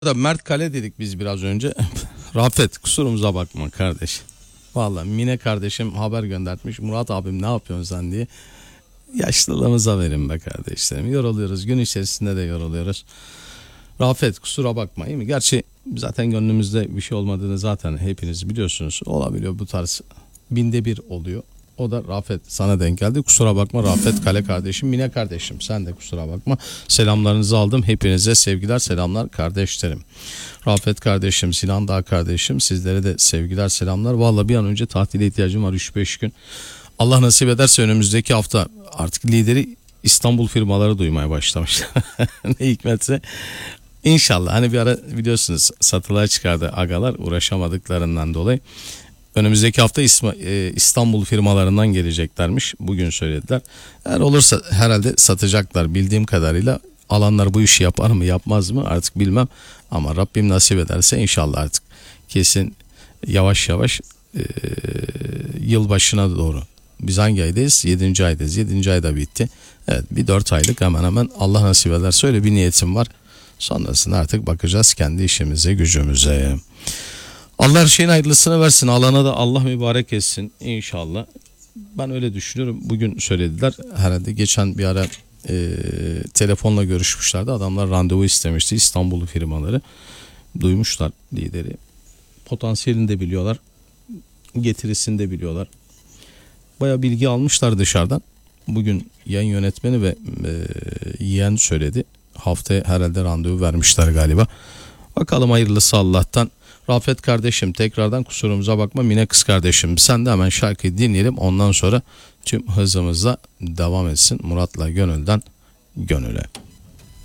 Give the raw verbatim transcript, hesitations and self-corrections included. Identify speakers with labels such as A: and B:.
A: Da Mert Kale dedik biz biraz önce. Rafet, kusurumuza bakma kardeş. Vallahi Mine kardeşim haber göndermiş. Murat abim ne yapıyorsun sen diye. Yaşlılığımıza verin be kardeşlerim. Yoruluyoruz. Gün içerisinde de yoruluyoruz. Rafet, kusura bakma, iyi mi? Gerçi zaten gönlümüzde bir şey olmadığını zaten hepiniz biliyorsunuz. Olabiliyor, bu tarz binde bir oluyor. O da Rafet, sana denk geldi. Kusura bakma Rafet Kale kardeşim. Mine kardeşim, sen de kusura bakma. Selamlarınızı aldım. Hepinize sevgiler, selamlar kardeşlerim. Rafet kardeşim, Sinan Dağ kardeşim, sizlere de sevgiler, selamlar. Vallahi bir an önce tatile ihtiyacım var, üç beş gün. Allah nasip ederse önümüzdeki hafta artık lideri İstanbul firmaları duymaya başlamış. Ne hikmetse. İnşallah, hani bir ara biliyorsunuz satılığa çıkardı agalar uğraşamadıklarından dolayı. Önümüzdeki hafta İstanbul firmalarından geleceklermiş. Bugün söylediler. Eğer olursa herhalde satacaklar bildiğim kadarıyla. Alanlar bu işi yapar mı yapmaz mı artık bilmem. Ama Rabbim nasip ederse inşallah artık kesin yavaş yavaş e, yılbaşına doğru. Biz hangi aydayız? yedinci aydayız. yedinci ayda bitti. Evet, bir dört aylık hemen hemen, Allah nasip ederse öyle bir niyetim var. Sonrasında artık bakacağız kendi işimize, gücümüze. Allah her şeyin hayırlısını versin. Alana da Allah mübarek etsin inşallah. Ben öyle düşünüyorum. Bugün söylediler. Herhalde geçen bir ara e, telefonla görüşmüşlerdi. Adamlar randevu istemişti. İstanbul firmaları. Duymuşlar lideri. Potansiyelini de biliyorlar. Getirisini de biliyorlar. Bayağı bilgi almışlar dışarıdan. Bugün yayın yönetmeni ve e, yeğen söyledi. Haftaya herhalde randevu vermişler galiba. Bakalım hayırlısı Allah'tan. Rafet kardeşim, tekrardan kusurumuza bakma. Mine kız kardeşim, sen de hemen şarkıyı dinleyelim. Ondan sonra tüm hızımızla devam etsin. Murat'la Gönül'den Gönül'e.